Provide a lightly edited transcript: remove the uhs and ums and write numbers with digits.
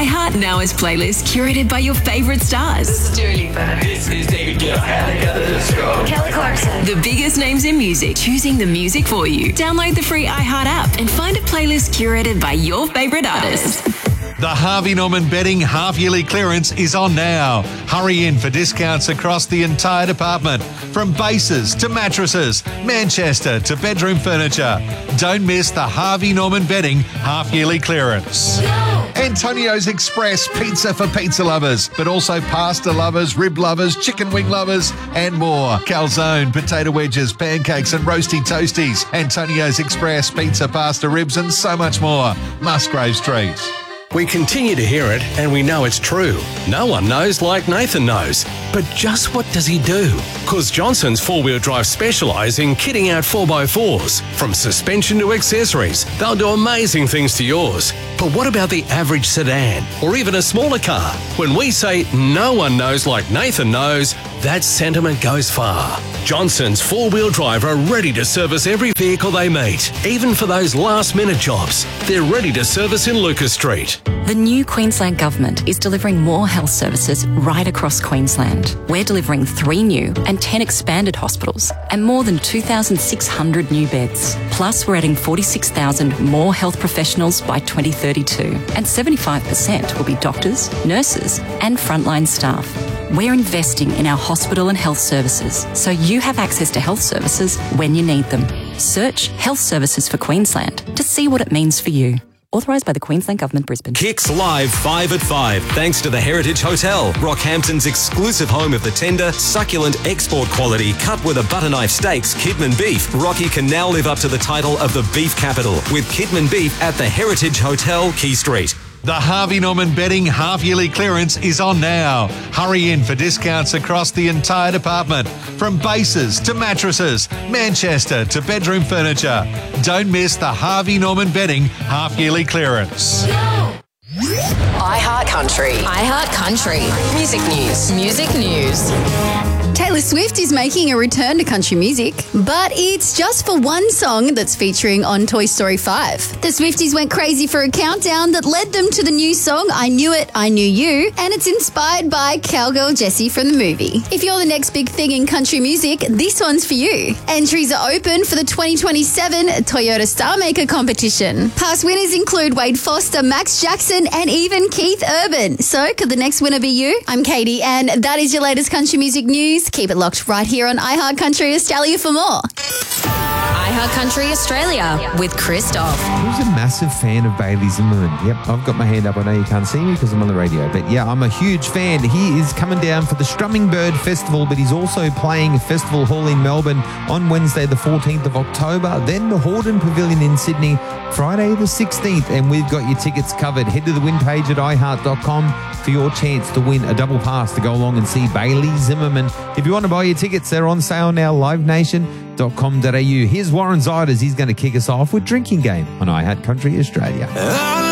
iHeart Now is playlist curated by your favourite stars. This is Dua Lipa. This is David Guetta. Kelly Clarkson. The biggest names in music, choosing the music for you. Download the free iHeart app and find a playlist curated by your favourite artists. The Harvey Norman Bedding half-yearly clearance is on now. Hurry in for discounts across the entire department, from bases to mattresses, Manchester to bedroom furniture. Don't miss the Harvey Norman Bedding half-yearly clearance. Antonio's Express pizza for pizza lovers, but also pasta lovers, rib lovers, chicken wing lovers, and more. Calzone, potato wedges, pancakes and roasty toasties. Antonio's Express pizza, pasta, ribs and so much more. Musgrave Street. We continue to hear it, and we know it's true. No one knows like Nathan knows. But just what does he do? Because Johnson's four-wheel drive specialise in kitting out 4x4s. From suspension to accessories, they'll do amazing things to yours. But what about the average sedan, or even a smaller car? When we say no one knows like Nathan knows, that sentiment goes far. Johnson's four-wheel drive are ready to service every vehicle they meet, even for those last-minute jobs. They're ready to service in Lucas Street. The new Queensland Government is delivering more health services right across Queensland. We're delivering 3 new and 10 expanded hospitals and more than 2,600 new beds. Plus, we're adding 46,000 more health professionals by 2032, and 75% will be doctors, nurses and frontline staff. We're investing in our hospital and health services so you have access to health services when you need them. Search Health Services for Queensland to see what it means for you. Authorised by the Queensland Government, Brisbane. Kicks live 5 at 5, thanks to the Heritage Hotel, Rockhampton's exclusive home of the tender, succulent, export quality, cut with a butter knife steaks, Kidman Beef. Rocky can now live up to the title of the beef capital with Kidman Beef at the Heritage Hotel, Key Street. The Harvey Norman Bedding half-yearly clearance is on now. Hurry in for discounts across the entire department, from bases to mattresses, Manchester to bedroom furniture. Don't miss the Harvey Norman Bedding half-yearly clearance. iHeart Country. iHeart Country. Music news. Music news. Taylor Swift is making a return to country music, but it's just for one song that's featuring on Toy Story 5. The Swifties went crazy for a countdown that led them to the new song, I Knew It, I Knew You, and it's inspired by Cowgirl Jessie from the movie. If you're the next big thing in country music, this one's for you. Entries are open for the 2027 Toyota Star Maker competition. Past winners include Wade Foster, Max Jackson, and even Keith Urban. So, could the next winner be you? I'm Katie, and that is your latest country music news. Keep it locked right here on iHeart Country Australia for more. iHeart Country Australia with Christoph. Who's a massive fan of Bailey Zimmerman? Yep, I've got my hand up. I know you can't see me because I'm on the radio. But yeah, I'm a huge fan. He is coming down for the Strumming Bird Festival, but he's also playing Festival Hall in Melbourne on Wednesday the 14th of October. Then the Hordern Pavilion in Sydney, Friday the 16th. And we've got your tickets covered. Head to the win page at iHeart.com for your chance to win a double pass to go along and see Bailey Zimmerman. If you want to buy your tickets, they're on sale now, livenation.com.au. Here's Warren Ziders. He's going to kick us off with Drinking Game on iHeart Country Australia.